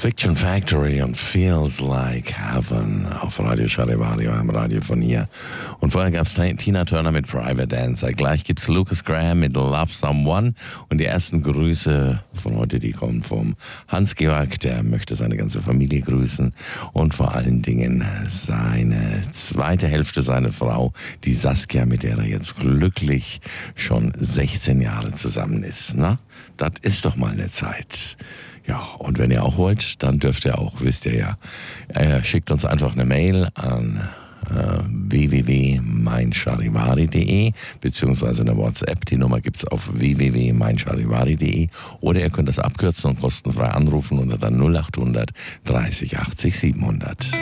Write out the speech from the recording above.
Fiction Factory und Feels Like Heaven auf Radio Charivari, am Radio von hier. Und vorher gab es Tina Turner mit Private Dancer. Gleich gibt es Lucas Graham mit Love Someone. Und die ersten Grüße von heute, die kommen vom Hans-Georg. Der möchte seine ganze Familie grüßen. Und vor allen Dingen seine zweite Hälfte, seine Frau, die Saskia, mit der er jetzt glücklich schon 16 Jahre zusammen ist. Na, das ist doch mal eine Zeit. Ja, und wenn ihr auch wollt, dann dürft ihr auch, wisst ihr ja. Schickt uns einfach eine Mail an www.meincharivari.de beziehungsweise eine WhatsApp. Die Nummer gibt es auf www.meincharivari.de oder ihr könnt das abkürzen und kostenfrei anrufen unter der 0800 30 80 700.